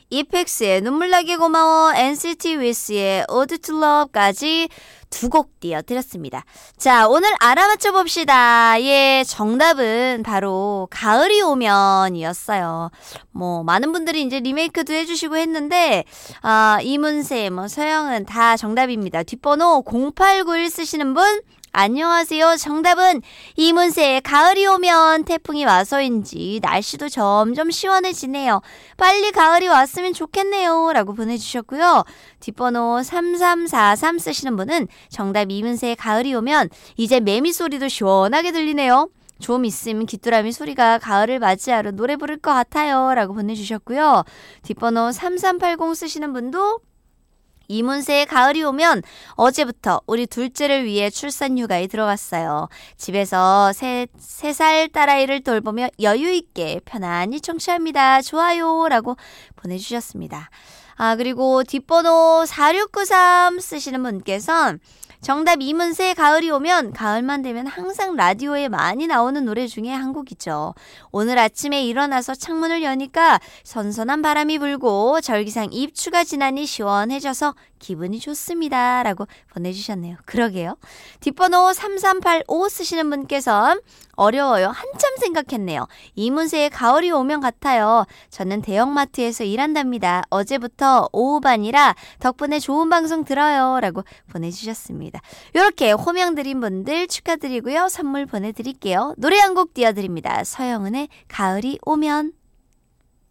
이펙스의 눈물나게 고마워, NCT 위스의 Ode to Love까지 두 곡 띄워드렸습니다. 자, 오늘 알아맞혀 봅시다. 예, 정답은 바로 가을이 오면이었어요. 많은 분들이 이제 리메이크도 해주시고 했는데, 이문세, 서영은 다 정답입니다. 뒷번호 0891 쓰시는 분, 안녕하세요. 정답은 이문세의 가을이 오면 태풍이 와서인지 날씨도 점점 시원해지네요. 빨리 가을이 왔으면 좋겠네요. 라고 보내주셨고요. 뒷번호 3343 쓰시는 분은 정답 이문세의 가을이 오면 이제 매미 소리도 시원하게 들리네요. 좀 있으면 귀뚜라미 소리가 가을을 맞이하러 노래 부를 것 같아요. 라고 보내주셨고요. 뒷번호 3380 쓰시는 분도 이문세의 가을이 오면 어제부터 우리 둘째를 위해 출산 휴가에 들어갔어요. 집에서 3살 딸아이를 돌보며 여유있게 편안히 청취합니다. 좋아요. 라고 보내주셨습니다. 그리고 뒷번호 4693 쓰시는 분께서 정답 이문세 가을이 오면 가을만 되면 항상 라디오에 많이 나오는 노래 중에 한 곡이죠. 오늘 아침에 일어나서 창문을 여니까 선선한 바람이 불고 절기상 입추가 지나니 시원해져서 기분이 좋습니다. 라고 보내주셨네요. 그러게요. 뒷번호 3385 쓰시는 분께서 어려워요. 한참 생각했네요. 이문세의 가을이 오면 같아요. 저는 대형마트에서 일한답니다. 어제부터 오후반이라 덕분에 좋은 방송 들어요. 라고 보내주셨습니다. 이렇게 호명드린 분들 축하드리고요. 선물 보내드릴게요. 노래 한 곡 띄워드립니다. 서영은의 가을이 오면.